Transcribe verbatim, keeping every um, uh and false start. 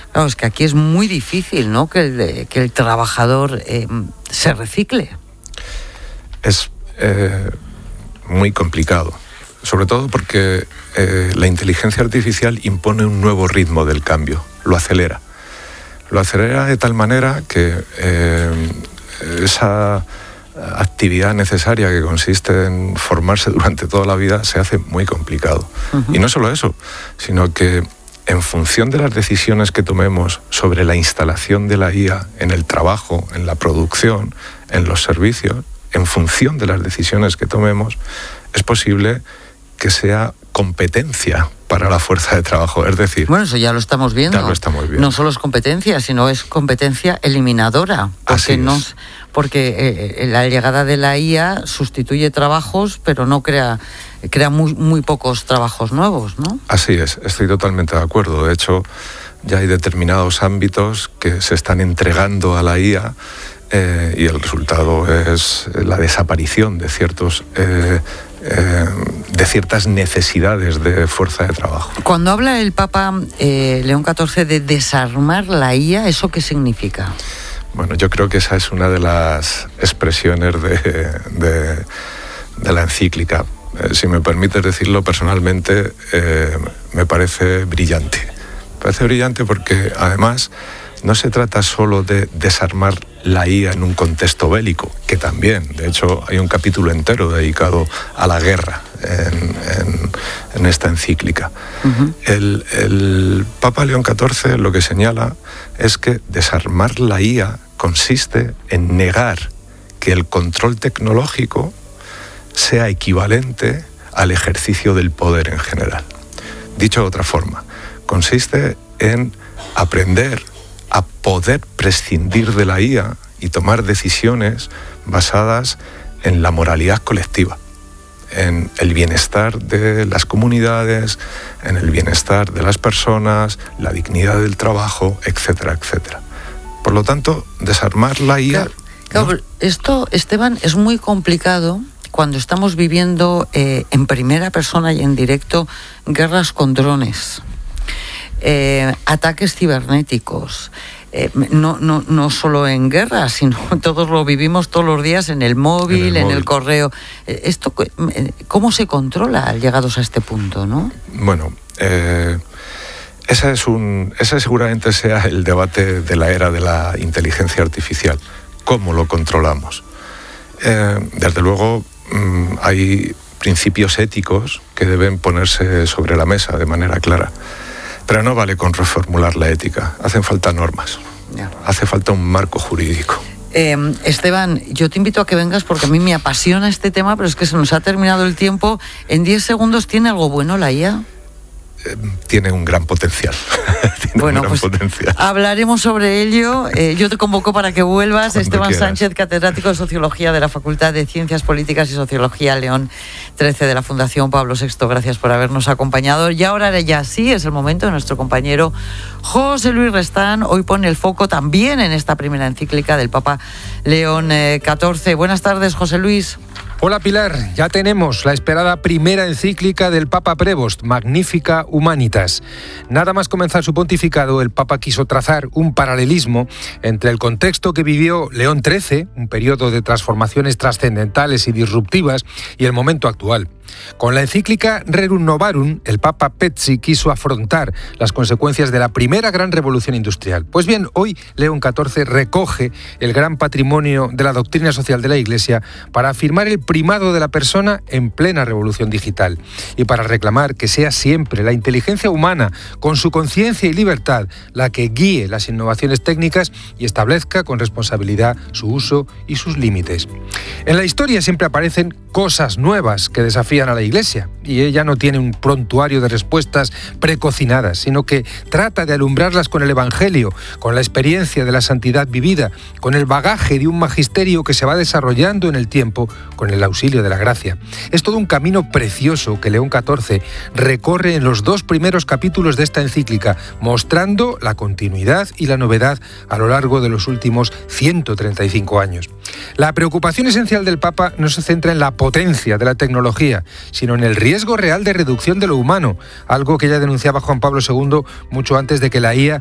Claro, es que aquí es muy difícil, ¿no?, que el, que el trabajador eh, se recicle. Es eh, muy complicado, sobre todo porque eh, la inteligencia artificial impone un nuevo ritmo del cambio, lo acelera. Lo acelera de tal manera que eh, esa actividad necesaria que consiste en formarse durante toda la vida se hace muy complicado. Uh-huh. Y no solo eso, sino que en función de las decisiones que tomemos sobre la instalación de la I A en el trabajo, en la producción, en los servicios, en función de las decisiones que tomemos, es posible que sea competencia para la fuerza de trabajo. Es decir... Bueno, eso ya lo estamos viendo. Ya lo estamos viendo. No solo es competencia, sino es competencia eliminadora. Porque, Así es. no, porque eh, la llegada de la I A sustituye trabajos, pero no crea, crea muy, muy pocos trabajos nuevos, ¿no? Así es, estoy totalmente de acuerdo. De hecho, ya hay determinados ámbitos que se están entregando a la I A eh, y el resultado es la desaparición de ciertos... Eh, Eh, de ciertas necesidades de fuerza de trabajo. Cuando habla el Papa eh, León catorce de desarmar la I A, ¿eso qué significa? Bueno, yo creo que esa es una de las expresiones de, de, de la encíclica. Eh, si me permites decirlo personalmente, eh, me parece brillante. Me parece brillante porque además no se trata solo de desarmar la I A en un contexto bélico, que también, de hecho, hay un capítulo entero dedicado a la guerra en, en, en esta encíclica. Uh-huh. El, el Papa León catorce lo que señala es que desarmar la I A consiste en negar que el control tecnológico sea equivalente al ejercicio del poder en general. Dicho de otra forma, consiste en aprender a poder prescindir de la I A y tomar decisiones basadas en la moralidad colectiva, en el bienestar de las comunidades, en el bienestar de las personas, la dignidad del trabajo, etcétera, etcétera. Por lo tanto, desarmar la I A... Claro, claro, ¿no? Esto, Esteban, es muy complicado cuando estamos viviendo eh, en primera persona y en directo guerras con drones. Eh, ataques cibernéticos, eh, no, no, no solo en guerra, sino todos lo vivimos todos los días en el móvil, en el, en móvil. el correo. Eh, esto, ¿cómo se controla llegados a este punto, no? Bueno, eh, ese es un, ese seguramente sea el debate de la era de la inteligencia artificial. ¿Cómo lo controlamos? Eh, desde luego, mmm, hay principios éticos que deben ponerse sobre la mesa de manera clara. Pero no vale con reformular la ética, hacen falta normas, yeah. hace falta un marco jurídico. Eh, Esteban, yo te invito a que vengas porque a mí me apasiona este tema, pero es que se nos ha terminado el tiempo. En diez segundos, ¿tiene algo bueno la I A? Eh, tiene un gran potencial. tiene bueno, un gran pues potencial. Hablaremos sobre ello. Eh, yo te convoco para que vuelvas. Cuando Esteban quieras. Sánchez, catedrático de Sociología de la Facultad de Ciencias Políticas y Sociología León trece de la Fundación Pablo sexto. Gracias por habernos acompañado. Y ahora ya sí es el momento de nuestro compañero José Luis Restán. Hoy pone el foco también en esta primera encíclica del Papa León catorce. Buenas tardes, José Luis. Hola Pilar, ya tenemos la esperada primera encíclica del Papa Prevost, Magnificat Humanitas. Nada más comenzar su pontificado, el Papa quiso trazar un paralelismo entre el contexto que vivió León trece, un periodo de transformaciones trascendentales y disruptivas, y el momento actual. Con la encíclica Rerum Novarum, el Papa Pezzi quiso afrontar las consecuencias de la primera gran revolución industrial. Pues bien, hoy León catorce recoge el gran patrimonio de la doctrina social de la Iglesia para afirmar el primado de la persona en plena revolución digital y para reclamar que sea siempre la inteligencia humana, con su conciencia y libertad, la que guíe las innovaciones técnicas y establezca con responsabilidad su uso y sus límites. En la historia siempre aparecen cosas nuevas que desafían a la Iglesia, y ella no tiene un prontuario de respuestas precocinadas, sino que trata de alumbrarlas con el Evangelio, con la experiencia de la santidad vivida, con el bagaje de un magisterio que se va desarrollando en el tiempo, con el auxilio de la gracia. Es todo un camino precioso que León catorce recorre en los dos primeros capítulos de esta encíclica, mostrando la continuidad y la novedad a lo largo de los últimos ciento treinta y cinco años. La preocupación esencial del Papa no se centra en la potencia de la tecnología, sino en el riesgo real de reducción de lo humano, algo que ya denunciaba Juan Pablo segundo mucho antes de que la I A